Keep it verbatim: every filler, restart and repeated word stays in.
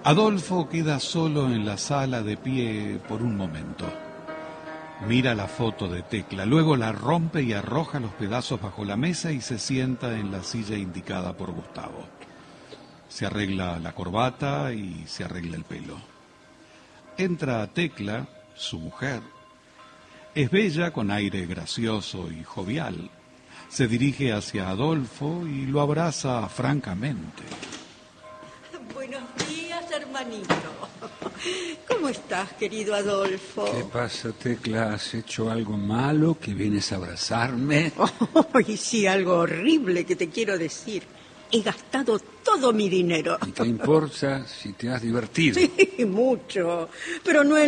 Adolfo queda solo en la sala de pie por un momento. Mira la foto de Tecla, luego la rompe y arroja los pedazos bajo la mesa y se sienta en la silla indicada por Gustavo. Se arregla la corbata y se arregla el pelo. Entra Tecla, su mujer. Es bella con aire gracioso y jovial. Se dirige hacia Adolfo y lo abraza francamente. Buenos días, hermanito. ¿Cómo estás, querido Adolfo? ¿Qué pasa, Tecla? ¿Has hecho algo malo que vienes a abrazarme? Oh, y sí, algo horrible que te quiero decir. He gastado todo mi dinero. ¿Y qué importa si te has divertido? Sí, mucho. Pero no he